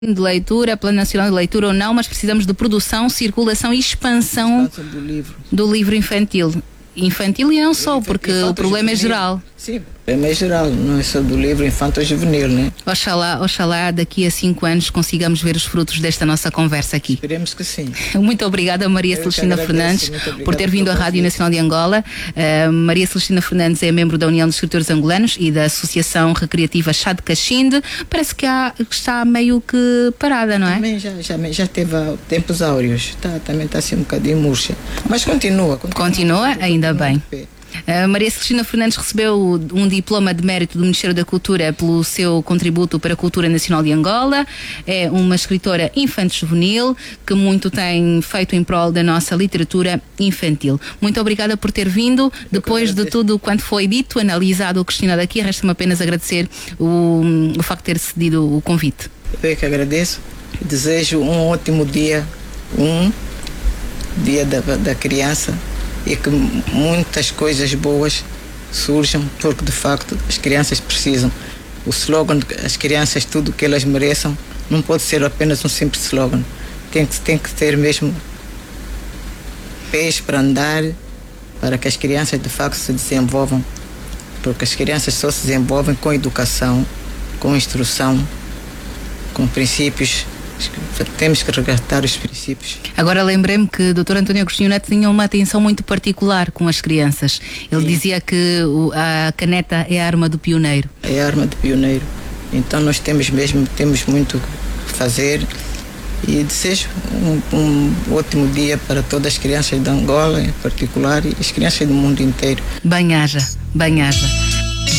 de leitura, Plano Nacional de Leitura ou não, mas precisamos de produção, circulação e expansão do livro infantil. Infantil e não só, porque o problema é geral. Sim, o problema é geral, não é só do livro infantil juvenil, né? Oxalá daqui a 5 anos consigamos ver os frutos desta nossa conversa aqui. Esperemos que sim. Muito obrigada, Maria Celestina Fernandes, por ter vindo à Rádio Nacional de Angola. Maria Celestina Fernandes é membro da União dos Escritores Angolanos e da Associação Recreativa Chá de Caxinde. Parece que está meio que parada, não é? Também já teve tempos áureos. Também está assim um bocadinho murcha. Mas continua. Ainda bem. Maria Celestina Fernandes recebeu um diploma de mérito do Ministério da Cultura pelo seu contributo para a cultura nacional de Angola. É uma escritora infanto-juvenil que muito tem feito em prol da nossa literatura infantil. Muito obrigada por ter vindo. Depois de tudo quanto foi dito, analisado ou questionado aqui, resta-me apenas agradecer o facto de ter cedido o convite. Eu é que agradeço. Desejo um ótimo dia, dia da criança, e que muitas coisas boas surjam, porque de facto as crianças precisam. O slogan "as crianças tudo o que elas mereçam" não pode ser apenas um simples slogan. Tem que ter mesmo pés para andar, para que as crianças de facto se desenvolvam, porque as crianças só se desenvolvem com educação, com instrução, com princípios. Temos que resgatar os princípios. Agora lembrei-me que o Dr. António Agostinho Neto tinha uma atenção muito particular com as crianças. Ele dizia que a caneta é a arma do pioneiro. É a arma do pioneiro. Então nós temos muito que fazer, e desejo um ótimo dia para todas as crianças de Angola em particular e as crianças do mundo inteiro. Bem-haja.